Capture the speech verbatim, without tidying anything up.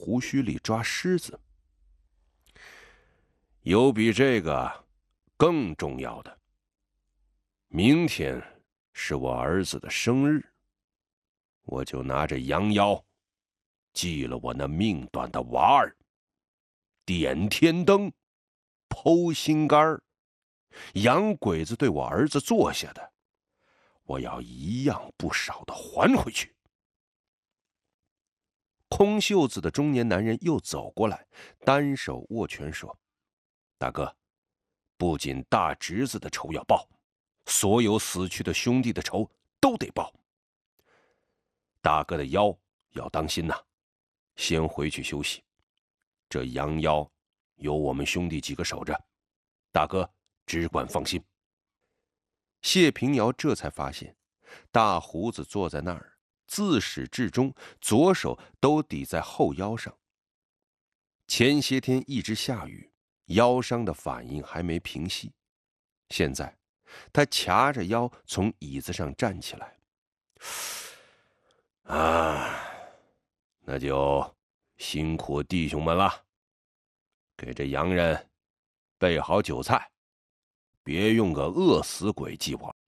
胡须里抓虱子。有比这个更重要的。明天是我儿子的生日，我就拿着羊腰祭了我那命短的娃儿，点天灯，剖心肝，洋鬼子对我儿子做下的，我要一样不少的还回去。空袖子的中年男人又走过来，单手握拳说：大哥，不仅大侄子的仇要报，所有死去的兄弟的仇都得报。大哥的腰要当心呐，先回去休息。这羊腰由我们兄弟几个守着，大哥只管放心。谢平遥这才发现，大胡子坐在那儿，自始至终左手都抵在后腰上。前些天一直下雨，腰伤的反应还没平息。现在他卡着腰从椅子上站起来。啊，那就辛苦弟兄们了，给这洋人备好酒菜，别用个饿死鬼祭我